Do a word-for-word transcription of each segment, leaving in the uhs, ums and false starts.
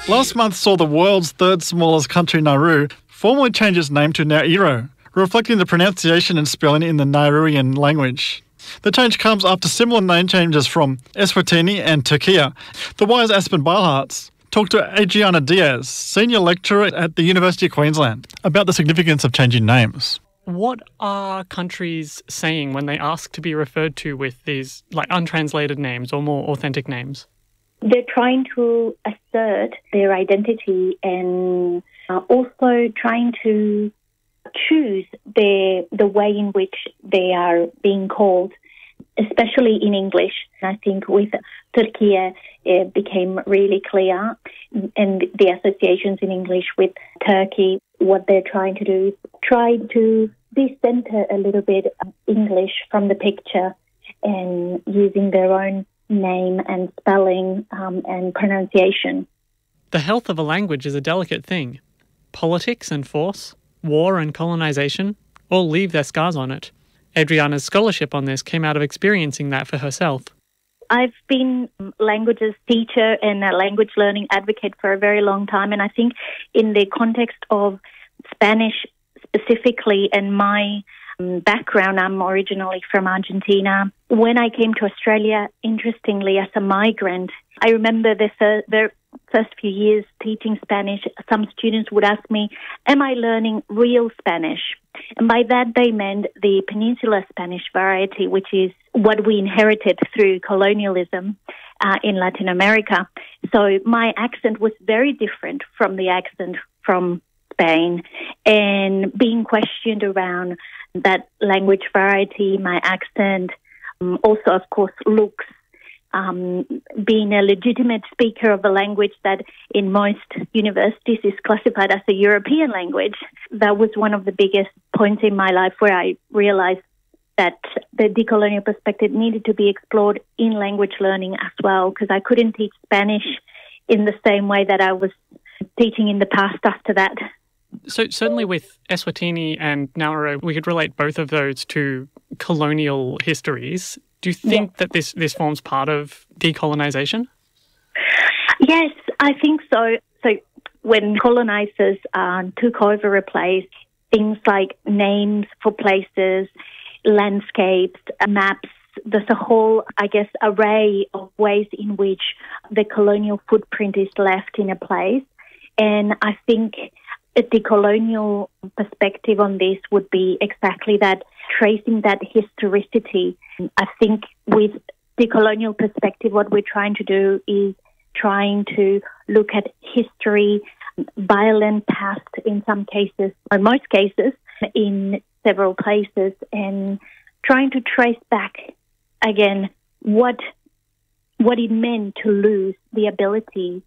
Last month saw the world's third smallest country, Nauru, formally change its name to Nairo, reflecting the pronunciation and spelling in the Nauruan language. The change comes after similar name changes from Eswatini and Turkey. The wise Aspen Beilharz talked to Adriana Diaz, senior lecturer at the University of Queensland, about the significance of changing names. What are countries saying when they ask to be referred to with these like untranslated names or more authentic names? They're trying to assert their identity and uh, also trying to choose their, the way in which they are being called, especially in English. I think with Turkey, it became really clear, and the associations in English with Turkey, what they're trying to do is try to decenter a little bit of English from the picture and using their own name and spelling um, and pronunciation. The health of a language is a delicate thing. Politics and force, war and colonisation, all leave their scars on it. Adriana's scholarship on this came out of experiencing that for herself. I've been a languages teacher and a language learning advocate for a very long time, and I think in the context of Spanish specifically and my um, background, I'm originally from Argentina. When I came to Australia, interestingly, as a migrant, I remember the, fir- the first few years teaching Spanish, some students would ask me, am I learning real Spanish? And by that they meant the Peninsular Spanish variety, which is what we inherited through colonialism uh, in Latin America. So my accent was very different from the accent from Spain, and being questioned around that language variety, my accent, um, also, of course, looks, um, being a legitimate speaker of a language that in most universities is classified as a European language. That was one of the biggest points in my life where I realized that the decolonial perspective needed to be explored in language learning as well, because I couldn't teach Spanish in the same way that I was teaching in the past after that. So certainly with Eswatini and Nauru, we could relate both of those to colonial histories. Do you think yeah. that this, this forms part of decolonisation? Yes, I think so. So when colonisers uh, took over a place, things like names for places, landscapes, maps, there's a whole, I guess, array of ways in which the colonial footprint is left in a place. And I think a decolonial perspective on this would be exactly that, tracing that historicity. I think with decolonial perspective, what we're trying to do is trying to look at history, violent past in some cases, or in most cases, in several places, and trying to trace back, again, what what it meant to lose the ability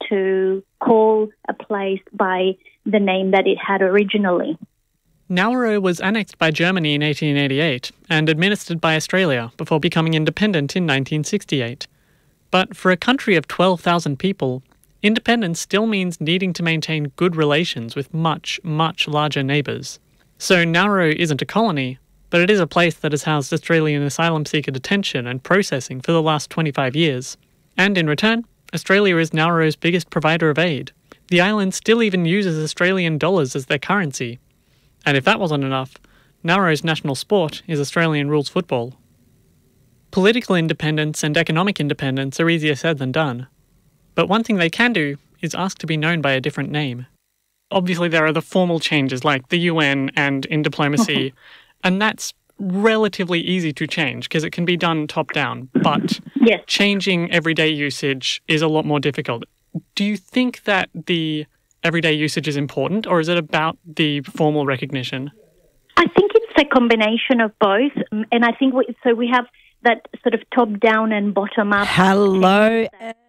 to call a place by the name that it had originally. Nauru was annexed by Germany in eighteen eighty-eight and administered by Australia before becoming independent in nineteen sixty-eight. But for a country of twelve thousand people, independence still means needing to maintain good relations with much, much larger neighbours. So Nauru isn't a colony, but it is a place that has housed Australian asylum seeker detention and processing for the last twenty-five years. And in return, Australia is Nauru's biggest provider of aid. The island still even uses Australian dollars as their currency. And if that wasn't enough, Nauru's national sport is Australian rules football. Political independence and economic independence are easier said than done. But one thing they can do is ask to be known by a different name. Obviously there are the formal changes like the U N and in diplomacy, and that's relatively easy to change because it can be done top-down, but yes. Changing everyday usage is a lot more difficult. Do you think that the everyday usage is important, or is it about the formal recognition? I think it's a combination of both, and I think we, so we have that sort of top-down and bottom-up. Hello.